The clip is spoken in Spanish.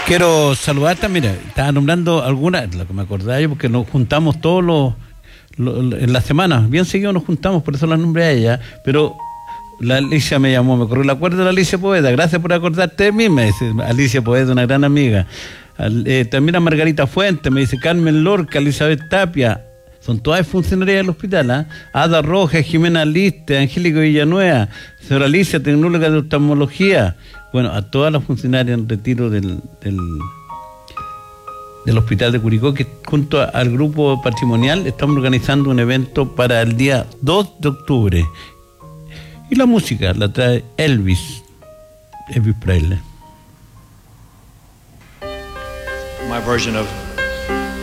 Quiero saludar también, mira, estaba nombrando algunas, lo que me acordaba yo, porque nos juntamos todos en la semana, bien seguido nos juntamos, por eso la nombré a ella, pero la Alicia me llamó, me corrió el acuerdo de la Alicia Poeta, gracias por acordarte de mí, me dice Alicia Poeta, una gran amiga. También a Margarita Fuentes, me dice Carmen Lorca, Elizabeth Tapia, son todas funcionarias del hospital, ¿eh? Ada Rojas, Jimena Liste, Angélica Villanueva, señora Alicia, tecnóloga de oftalmología. Bueno, a todas las funcionarias en retiro del hospital de Curicó, que junto al grupo patrimonial estamos organizando un evento para el día 2 de octubre. Y la música la trae Elvis Presley. My version of